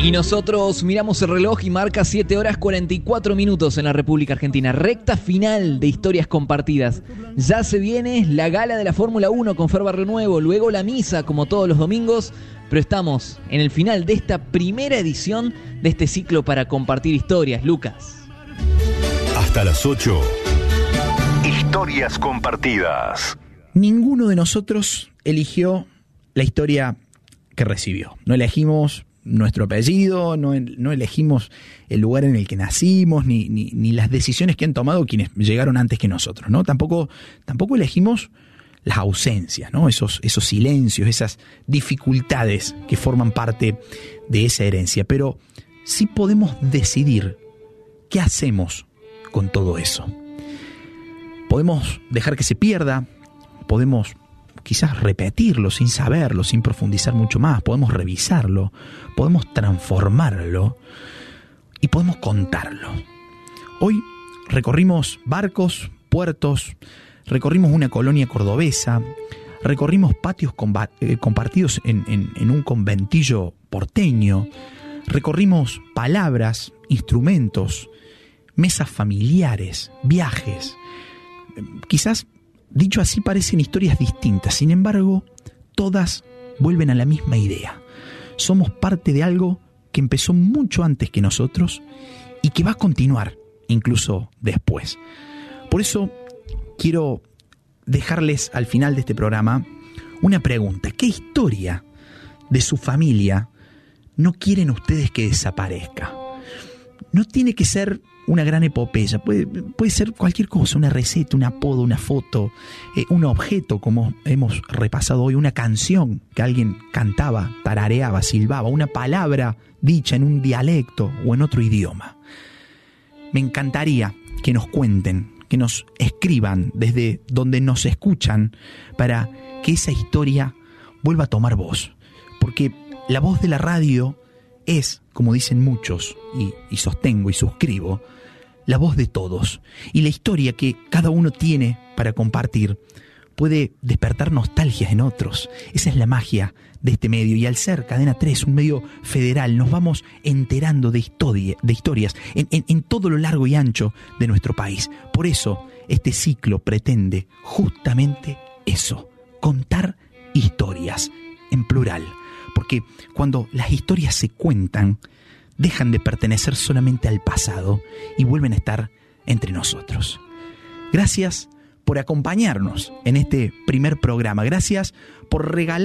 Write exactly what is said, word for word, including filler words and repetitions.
Y nosotros miramos el reloj y marca siete horas cuarenta y cuatro minutos en la República Argentina. Recta final de Historias Compartidas. Ya se viene la gala de la Fórmula uno con Fer Barrionuevo, luego la misa como todos los domingos, pero estamos en el final de esta primera edición de este ciclo para compartir historias. Lucas. Hasta las ocho. Historias Compartidas. Ninguno de nosotros eligió la historia que recibió. No elegimos nuestro apellido, no, no elegimos el lugar en el que nacimos, ni, ni, ni las decisiones que han tomado quienes llegaron antes que nosotros, ¿no? Tampoco, tampoco elegimos las ausencias, ¿no? Esos, esos silencios, esas dificultades que forman parte de esa herencia. Pero sí podemos decidir qué hacemos con todo eso. Podemos dejar que se pierda, podemos quizás repetirlo sin saberlo, sin profundizar mucho más, podemos revisarlo, podemos transformarlo y podemos contarlo. Hoy recorrimos barcos, puertos, recorrimos una colonia cordobesa, recorrimos patios comba- eh, compartidos en, en, en un conventillo porteño, recorrimos palabras, instrumentos, mesas familiares, viajes. Quizás dicho así parecen historias distintas, sin embargo, todas vuelven a la misma idea. Somos parte de algo que empezó mucho antes que nosotros y que va a continuar incluso después. Por eso quiero dejarles al final de este programa una pregunta. ¿Qué historia de su familia no quieren ustedes que desaparezca? No tiene que ser una gran epopeya, puede, puede ser cualquier cosa, una receta, un apodo, una foto, eh, un objeto como hemos repasado hoy, una canción que alguien cantaba, tarareaba, silbaba, una palabra dicha en un dialecto o en otro idioma. Me encantaría que nos cuenten, que nos escriban desde donde nos escuchan para que esa historia vuelva a tomar voz, porque la voz de la radio es, como dicen muchos, y, y sostengo y suscribo, la voz de todos. Y la historia que cada uno tiene para compartir puede despertar nostalgias en otros. Esa es la magia de este medio. Y al ser Cadena tres, un medio federal, nos vamos enterando de, historia, de historias en, en, en todo lo largo y ancho de nuestro país. Por eso, este ciclo pretende justamente eso, contar historias en plural. Porque cuando las historias se cuentan, dejan de pertenecer solamente al pasado y vuelven a estar entre nosotros. Gracias por acompañarnos en este primer programa. Gracias por regalar